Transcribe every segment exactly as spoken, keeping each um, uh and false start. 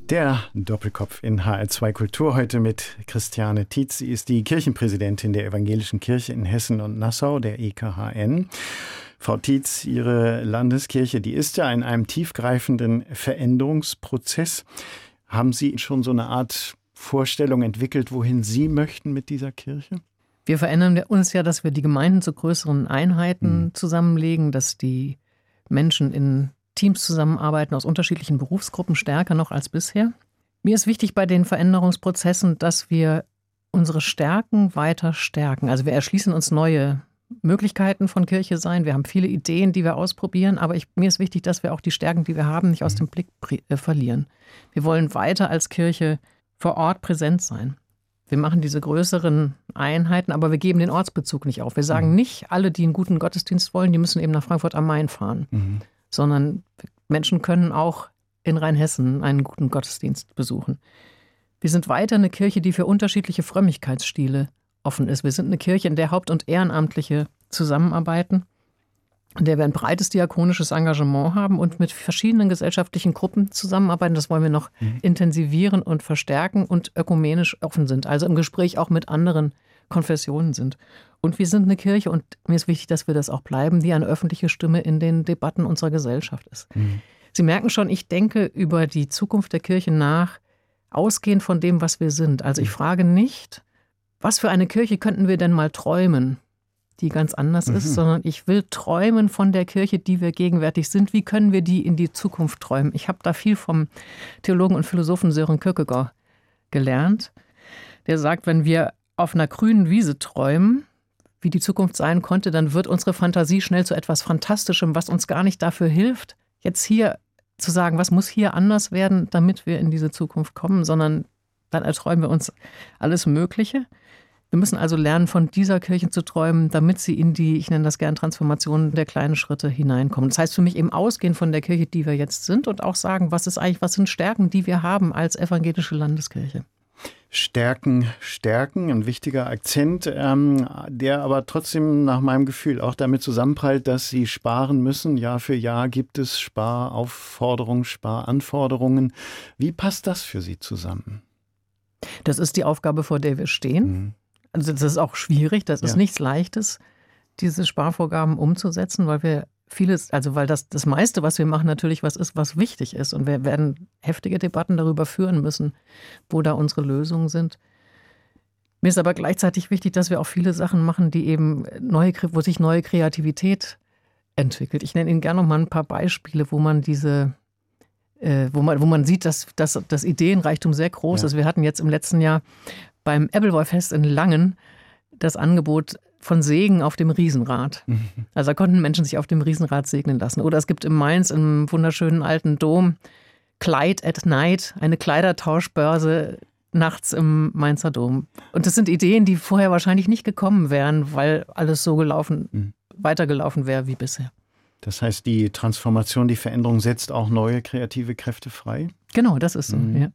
Der Doppelkopf in H R zwei Kultur heute mit Christiane Tietz. Sie ist die Kirchenpräsidentin der Evangelischen Kirche in Hessen und Nassau, der E K H N. Frau Tietz, Ihre Landeskirche, die ist ja in einem tiefgreifenden Veränderungsprozess. Haben Sie schon so eine Art Vorstellung entwickelt, wohin Sie möchten mit dieser Kirche? Wir verändern uns ja, dass wir die Gemeinden zu größeren Einheiten mhm. zusammenlegen, dass die Menschen in Teams zusammenarbeiten aus unterschiedlichen Berufsgruppen, stärker noch als bisher. Mir ist wichtig bei den Veränderungsprozessen, dass wir unsere Stärken weiter stärken. Also wir erschließen uns neue Möglichkeiten von Kirche sein. Wir haben viele Ideen, die wir ausprobieren, aber ich, mir ist wichtig, dass wir auch die Stärken, die wir haben, nicht aus dem Blick äh, verlieren. Wir wollen weiter als Kirche vor Ort präsent sein. Wir machen diese größeren Einheiten, aber wir geben den Ortsbezug nicht auf. Wir sagen nicht, alle, die einen guten Gottesdienst wollen, die müssen eben nach Frankfurt am Main fahren. Mhm. Sondern Menschen können auch in Rheinhessen einen guten Gottesdienst besuchen. Wir sind weiter eine Kirche, die für unterschiedliche Frömmigkeitsstile offen ist. Wir sind eine Kirche, in der Haupt- und Ehrenamtliche zusammenarbeiten, in der wir ein breites diakonisches Engagement haben und mit verschiedenen gesellschaftlichen Gruppen zusammenarbeiten. Das wollen wir noch mhm. intensivieren und verstärken und ökumenisch offen sind, also im Gespräch auch mit anderen Konfessionen sind. Und wir sind eine Kirche, und mir ist wichtig, dass wir das auch bleiben, die eine öffentliche Stimme in den Debatten unserer Gesellschaft ist. Mhm. Sie merken schon, ich denke über die Zukunft der Kirche nach, ausgehend von dem, was wir sind. Also ich frage nicht, was für eine Kirche könnten wir denn mal träumen, die ganz anders mhm. ist, sondern ich will träumen von der Kirche, die wir gegenwärtig sind. Wie können wir die in die Zukunft träumen? Ich habe da viel vom Theologen und Philosophen Søren Kierkegaard gelernt, der sagt, wenn wir auf einer grünen Wiese träumen, wie die Zukunft sein konnte, dann wird unsere Fantasie schnell zu etwas Fantastischem, was uns gar nicht dafür hilft, jetzt hier zu sagen, was muss hier anders werden, damit wir in diese Zukunft kommen, sondern dann erträumen wir uns alles Mögliche. Wir müssen also lernen, von dieser Kirche zu träumen, damit sie in die, ich nenne das gern, Transformation der kleinen Schritte hineinkommen. Das heißt für mich eben ausgehen von der Kirche, die wir jetzt sind, und auch sagen, was ist eigentlich, was sind Stärken, die wir haben als evangelische Landeskirche. Stärken, Stärken, ein wichtiger Akzent, ähm, der aber trotzdem nach meinem Gefühl auch damit zusammenprallt, dass Sie sparen müssen. Jahr für Jahr gibt es Sparaufforderungen, Sparanforderungen. Wie passt das für Sie zusammen? Das ist die Aufgabe, vor der wir stehen. Mhm. Also das ist auch schwierig, das ist ja nichts Leichtes, diese Sparvorgaben umzusetzen, weil wir vieles, also weil das, das meiste, was wir machen, natürlich was ist, was wichtig ist. Und wir werden heftige Debatten darüber führen müssen, wo da unsere Lösungen sind. Mir ist aber gleichzeitig wichtig, dass wir auch viele Sachen machen, die eben neue, wo sich neue Kreativität entwickelt. Ich nenne Ihnen gerne noch mal ein paar Beispiele, wo man diese, äh, wo man, wo man sieht, dass, dass das Ideenreichtum sehr groß ja. ist. Wir hatten jetzt im letzten Jahr beim Ebbelwoi-Fest in Langen das Angebot von Segen auf dem Riesenrad. Mhm. Also da konnten Menschen sich auf dem Riesenrad segnen lassen. Oder es gibt in Mainz im wunderschönen alten Dom Kleid at Night, eine Kleidertauschbörse nachts im Mainzer Dom. Und das sind Ideen, die vorher wahrscheinlich nicht gekommen wären, weil alles so gelaufen, mhm. weitergelaufen wäre wie bisher. Das heißt, die Transformation, die Veränderung setzt auch neue kreative Kräfte frei? Genau, das ist so, mhm. ja.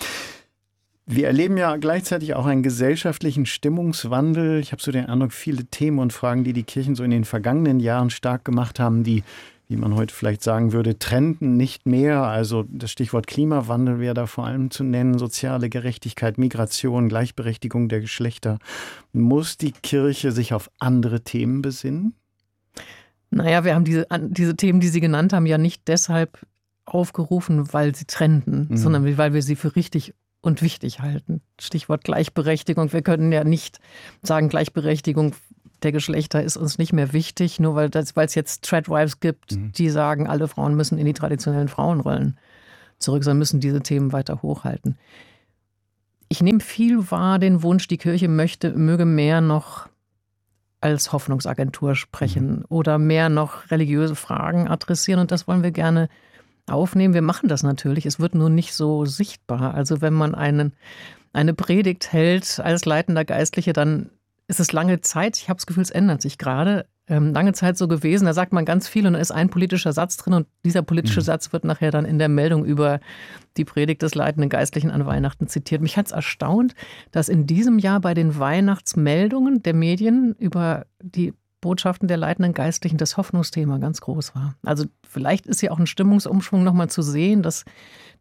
Wir erleben ja gleichzeitig auch einen gesellschaftlichen Stimmungswandel. Ich habe so den Eindruck, viele Themen und Fragen, die die Kirchen so in den vergangenen Jahren stark gemacht haben, die, wie man heute vielleicht sagen würde, trenden nicht mehr. Also das Stichwort Klimawandel wäre da vor allem zu nennen, soziale Gerechtigkeit, Migration, Gleichberechtigung der Geschlechter. Muss die Kirche sich auf andere Themen besinnen? Naja, wir haben diese, diese Themen, die Sie genannt haben, ja nicht deshalb aufgerufen, weil sie trenden, mhm. sondern weil wir sie für richtig und wichtig halten. Stichwort Gleichberechtigung. Wir können ja nicht sagen, Gleichberechtigung der Geschlechter ist uns nicht mehr wichtig, nur weil das, weil es jetzt Tradwives gibt, mhm. die sagen, alle Frauen müssen in die traditionellen Frauenrollen zurück, sondern müssen diese Themen weiter hochhalten. Ich nehme viel wahr den Wunsch, die Kirche möchte, möge mehr noch als Hoffnungsagentur sprechen mhm. oder mehr noch religiöse Fragen adressieren, und das wollen wir gerne aufnehmen. Wir machen das natürlich, es wird nur nicht so sichtbar. Also wenn man einen, eine Predigt hält als leitender Geistliche, dann ist es lange Zeit, ich habe das Gefühl, es ändert sich gerade, ähm, lange Zeit so gewesen, da sagt man ganz viel und da ist ein politischer Satz drin, und dieser politische mhm. Satz wird nachher dann in der Meldung über die Predigt des leitenden Geistlichen an Weihnachten zitiert. Mich hat es erstaunt, dass in diesem Jahr bei den Weihnachtsmeldungen der Medien über die Botschaften der leitenden Geistlichen das Hoffnungsthema ganz groß war. Also vielleicht ist ja auch ein Stimmungsumschwung nochmal zu sehen, dass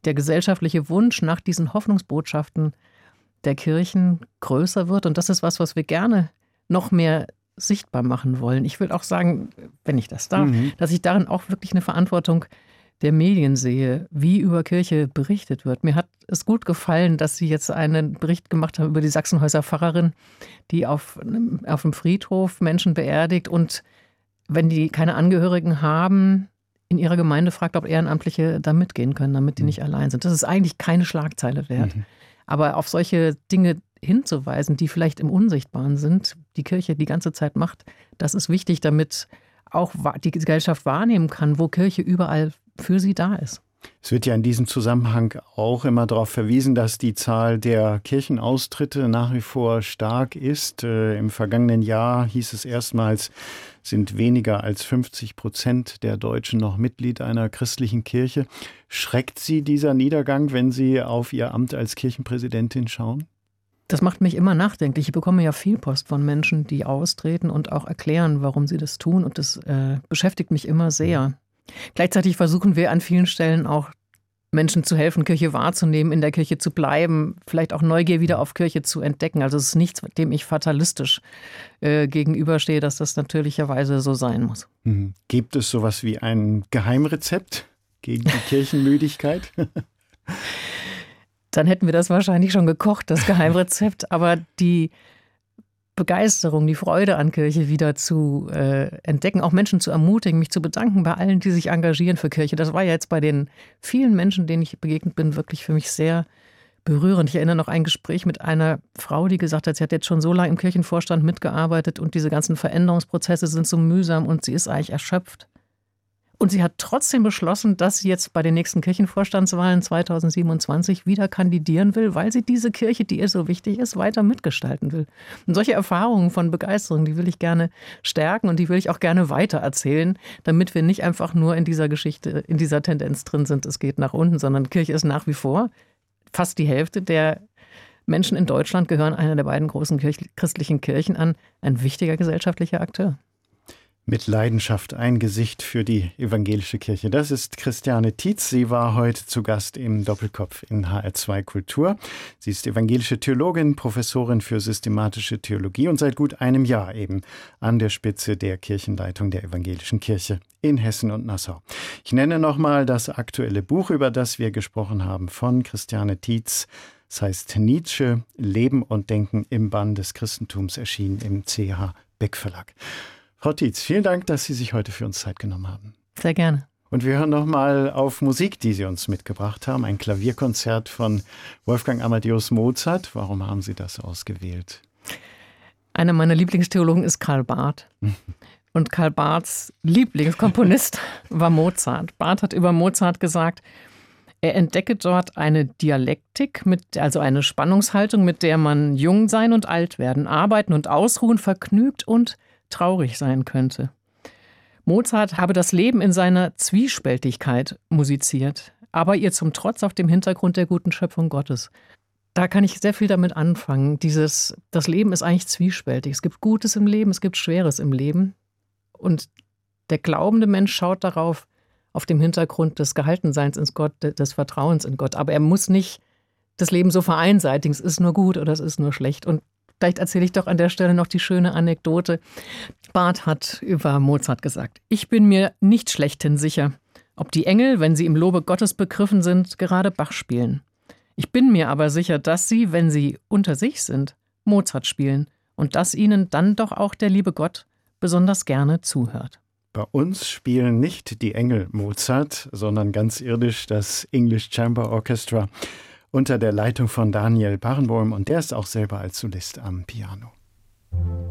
der gesellschaftliche Wunsch nach diesen Hoffnungsbotschaften der Kirchen größer wird. Und das ist was, was wir gerne noch mehr sichtbar machen wollen. Ich will auch sagen, wenn ich das darf, mhm. dass ich darin auch wirklich eine Verantwortung der Medien sehe, wie über Kirche berichtet wird. Mir hat es gut gefallen, dass Sie jetzt einen Bericht gemacht haben über die Sachsenhäuser Pfarrerin, die auf, auf dem Friedhof Menschen beerdigt und wenn die keine Angehörigen haben, in ihrer Gemeinde fragt, ob Ehrenamtliche da mitgehen können, damit die nicht mhm. allein sind. Das ist eigentlich keine Schlagzeile wert. Mhm. Aber auf solche Dinge hinzuweisen, die vielleicht im Unsichtbaren sind, die Kirche die ganze Zeit macht, das ist wichtig, damit auch die Gesellschaft wahrnehmen kann, wo Kirche überall für sie da ist. Es wird ja in diesem Zusammenhang auch immer darauf verwiesen, dass die Zahl der Kirchenaustritte nach wie vor stark ist. Äh, Im vergangenen Jahr hieß es erstmals, sind weniger als fünfzig Prozent der Deutschen noch Mitglied einer christlichen Kirche. Schreckt Sie dieser Niedergang, wenn Sie auf Ihr Amt als Kirchenpräsidentin schauen? Das macht mich immer nachdenklich. Ich bekomme ja viel Post von Menschen, die austreten und auch erklären, warum sie das tun. Und das äh, beschäftigt mich immer sehr. Gleichzeitig versuchen wir an vielen Stellen auch Menschen zu helfen, Kirche wahrzunehmen, in der Kirche zu bleiben, vielleicht auch Neugier wieder auf Kirche zu entdecken. Also es ist nichts, dem ich fatalistisch äh, gegenüberstehe, dass das natürlicherweise so sein muss. Mhm. Gibt es sowas wie ein Geheimrezept gegen die Kirchenmüdigkeit? Dann hätten wir das wahrscheinlich schon gekocht, das Geheimrezept. Aber die Begeisterung, die Freude an Kirche wieder zu äh, entdecken, auch Menschen zu ermutigen, mich zu bedanken bei allen, die sich engagieren für Kirche. Das war ja jetzt bei den vielen Menschen, denen ich begegnet bin, wirklich für mich sehr berührend. Ich erinnere noch ein Gespräch mit einer Frau, die gesagt hat, sie hat jetzt schon so lange im Kirchenvorstand mitgearbeitet und diese ganzen Veränderungsprozesse sind so mühsam und sie ist eigentlich erschöpft. Und sie hat trotzdem beschlossen, dass sie jetzt bei den nächsten Kirchenvorstandswahlen zweitausendsiebenundzwanzig wieder kandidieren will, weil sie diese Kirche, die ihr so wichtig ist, weiter mitgestalten will. Und solche Erfahrungen von Begeisterung, die will ich gerne stärken und die will ich auch gerne weitererzählen, damit wir nicht einfach nur in dieser Geschichte, in dieser Tendenz drin sind, es geht nach unten, sondern Kirche ist nach wie vor, fast die Hälfte der Menschen in Deutschland gehören einer der beiden großen Kirch- christlichen Kirchen an, ein wichtiger gesellschaftlicher Akteur. Mit Leidenschaft ein Gesicht für die evangelische Kirche. Das ist Christiane Tietz. Sie war heute zu Gast im Doppelkopf in H R zwei Kultur. Sie ist evangelische Theologin, Professorin für systematische Theologie und seit gut einem Jahr eben an der Spitze der Kirchenleitung der evangelischen Kirche in Hessen und Nassau. Ich nenne nochmal das aktuelle Buch, über das wir gesprochen haben, von Christiane Tietz. Es heißt Nietzsche, Leben und Denken im Bann des Christentums, erschienen im C H Beck Verlag. Frau Tietz, vielen Dank, dass Sie sich heute für uns Zeit genommen haben. Sehr gerne. Und wir hören noch mal auf Musik, die Sie uns mitgebracht haben. Ein Klavierkonzert von Wolfgang Amadeus Mozart. Warum haben Sie das ausgewählt? Einer meiner Lieblingstheologen ist Karl Barth. Und Karl Barths Lieblingskomponist war Mozart. Barth hat über Mozart gesagt, er entdecke dort eine Dialektik, mit, also eine Spannungshaltung, mit der man jung sein und alt werden, arbeiten und ausruhen, vergnügt und traurig sein könnte. Mozart habe das Leben in seiner Zwiespältigkeit musiziert, aber ihr zum Trotz auf dem Hintergrund der guten Schöpfung Gottes. Da kann ich sehr viel damit anfangen. Dieses, das Leben ist eigentlich zwiespältig. Es gibt Gutes im Leben, es gibt Schweres im Leben. Und der glaubende Mensch schaut darauf, auf dem Hintergrund des Gehaltenseins in Gott, des Vertrauens in Gott. Aber er muss nicht das Leben so vereinseitigen, es ist nur gut oder es ist nur schlecht. Und vielleicht erzähle ich doch an der Stelle noch die schöne Anekdote. Barth hat über Mozart gesagt: Ich bin mir nicht schlechthin sicher, ob die Engel, wenn sie im Lobe Gottes begriffen sind, gerade Bach spielen. Ich bin mir aber sicher, dass sie, wenn sie unter sich sind, Mozart spielen und dass ihnen dann doch auch der liebe Gott besonders gerne zuhört. Bei uns spielen nicht die Engel Mozart, sondern ganz irdisch das English Chamber Orchestra unter der Leitung von Daniel Barenboim, und der ist auch selber als Solist am Piano.